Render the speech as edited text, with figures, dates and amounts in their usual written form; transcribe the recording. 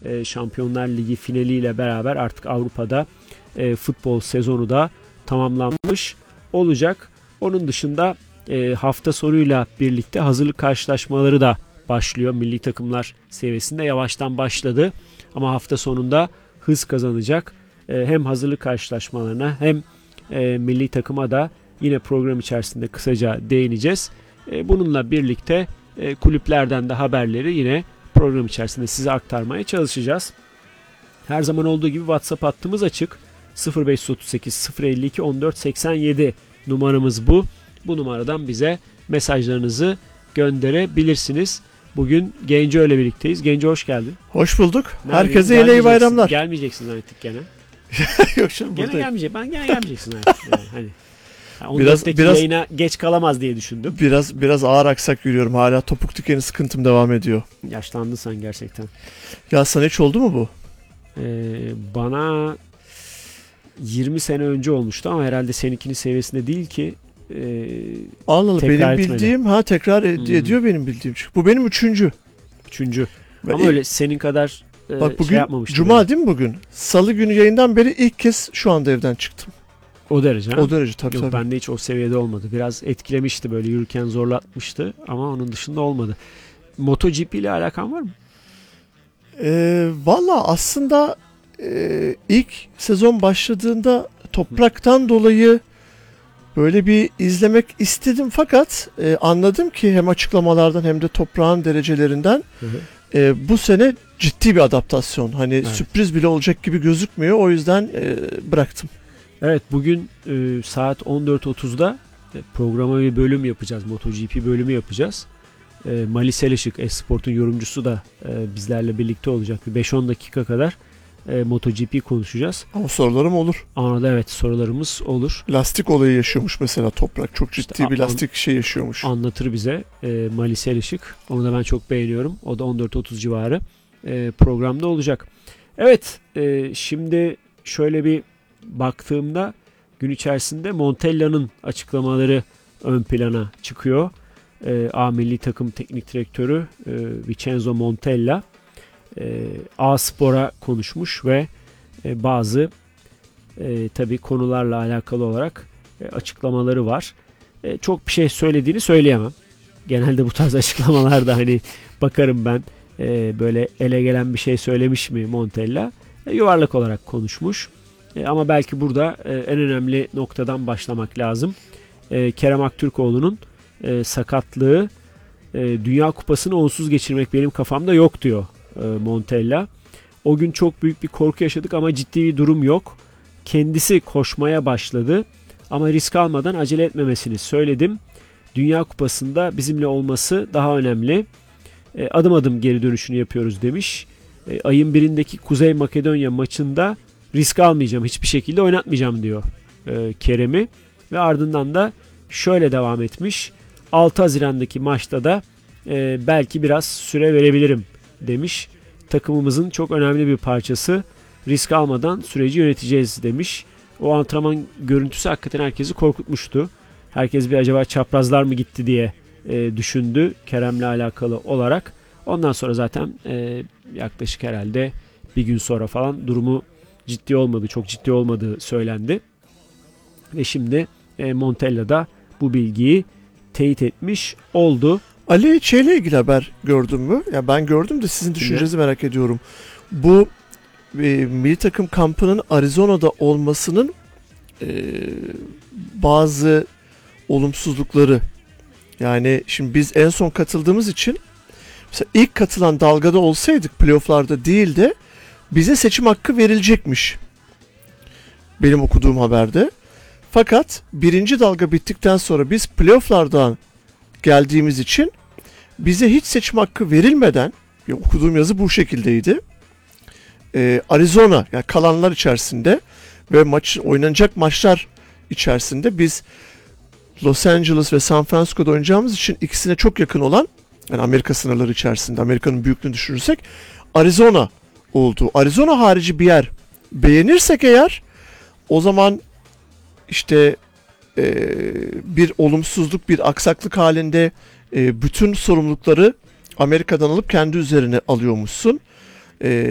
Şampiyonlar Ligi finaliyle beraber artık Avrupa'da futbol sezonu da tamamlanmış olacak. Onun dışında hafta sonuyla birlikte hazırlık karşılaşmaları da başlıyor. Milli takımlar seviyesinde yavaştan başladı ama hafta sonunda hız kazanacak. Hem hazırlık karşılaşmalarına hem milli takıma da yine program içerisinde kısaca değineceğiz. Bununla birlikte kulüplerden de haberleri yine program içerisinde size aktarmaya çalışacağız. Her zaman olduğu gibi WhatsApp hattımız açık. 0538 052 14 87 numaramız bu. Bu numaradan bize mesajlarınızı gönderebilirsiniz. Bugün Genco ile birlikteyiz. Genco hoş geldin. Hoş bulduk. Nerede? Herkese yine iyi bayramlar. Gelmeyeceksin artık gene. Yok canım, gene buradayım. gelmeyecek. Ben gene gelmeyeceksin artık. Yani, hani. Biraz yayına geç kalamaz diye düşündüm. Biraz ağır aksak yürüyorum. Hala topuk dikeni sıkıntım devam ediyor. Yaşlandın sen gerçekten. Ya sana hiç oldu mu bu? Bana 20 sene önce olmuştu ama herhalde seninkinin seviyesinde değil ki. Allah Allah, benim etmedi. bildiğim tekrar ediyor benim bildiğim. Bu benim üçüncü. Ama öyle senin kadar bak bugün yapmamıştım. Cuma yani. değil mi bugün? Salı günü yayından beri ilk kez şu anda evden çıktım. O derece ha? O derece tabii. Yok, bende hiç o seviyede olmadı. Biraz etkilemişti, böyle yürürken zorlatmıştı ama onun dışında olmadı. MotoGP ile alakan var mı? Valla aslında ilk sezon başladığında topraktan dolayı böyle bir izlemek istedim fakat anladım ki hem açıklamalardan hem de toprağın derecelerinden bu sene ciddi bir adaptasyon. Hani Evet. sürpriz bile olacak gibi gözükmüyor, o yüzden bıraktım. Evet, bugün saat 14.30'da programa bir bölüm yapacağız. MotoGP bölümü yapacağız. Mali Seleşik, Esport'un yorumcusu da bizlerle birlikte olacak. Bir 5-10 dakika kadar MotoGP konuşacağız. Ama sorularım olur. Anada evet, sorularımız olur. Lastik olayı yaşıyormuş mesela toprak. Çok ciddi İşte bir lastik şey yaşıyormuş. Anlatır bize Mali Seleşik. Onu da ben çok beğeniyorum. O da 14.30 civarı programda olacak. Evet, şimdi şöyle bir baktığımda gün içerisinde Montella'nın açıklamaları ön plana çıkıyor. A milli takım teknik direktörü Vincenzo Montella A Spor'a konuşmuş ve bazı tabii konularla alakalı olarak açıklamaları var. Çok bir şey söylediğini söyleyemem. Genelde bu tarz açıklamalarda hani bakarım ben böyle ele gelen bir şey söylemiş mi Montella? Yuvarlak olarak konuşmuş. Ama belki burada en önemli noktadan başlamak lazım. Kerem Aktürkoğlu'nun sakatlığı, Dünya Kupası'nı onsuz geçirmek benim kafamda yok diyor Montella. O gün çok büyük bir korku yaşadık ama ciddi bir durum yok. Kendisi koşmaya başladı ama risk almadan acele etmemesini söyledim. Dünya Kupası'nda bizimle olması daha önemli. Adım adım geri dönüşünü yapıyoruz demiş. Ayın birindeki Kuzey Makedonya maçında risk almayacağım, hiçbir şekilde oynatmayacağım diyor Kerem'i. Ve ardından da şöyle devam etmiş. 6 Haziran'daki maçta da belki biraz süre verebilirim demiş. Takımımızın çok önemli bir parçası. Risk almadan süreci yöneteceğiz demiş. O antrenman görüntüsü hakikaten herkesi korkutmuştu. Herkes bir acaba çaprazlar mı gitti diye düşündü Kerem'le alakalı olarak. Ondan sonra zaten yaklaşık herhalde bir gün sonra falan durumu ciddi olmadı, çok ciddi olmadığı söylendi. Ve şimdi Montella da bu bilgiyi teyit etmiş oldu. Ali şeyle ilgili haber gördün mü? Ya ben gördüm de sizin düşüncenizi merak ediyorum. Bu milli takım kampının Arizona'da olmasının bazı olumsuzlukları. Yani şimdi biz en son katıldığımız için mesela ilk katılan dalgada olsaydık, playoff'larda değil de bize seçim hakkı verilecekmiş. Benim okuduğum haberde. Fakat birinci dalga bittikten sonra biz playoff'lardan geldiğimiz için bize hiç seçim hakkı verilmeden, okuduğum yazı bu şekildeydi. Arizona, yani kalanlar içerisinde ve oynanacak maçlar içerisinde biz Los Angeles ve San Francisco'da oynayacağımız için ikisine çok yakın olan, yani Amerika sınırları içerisinde, Amerika'nın büyüklüğünü düşünürsek Arizona oldu. Arizona harici bir yer beğenirsek eğer, o zaman işte bir olumsuzluk, bir aksaklık halinde bütün sorumlulukları Amerika'dan alıp kendi üzerine alıyormuşsun.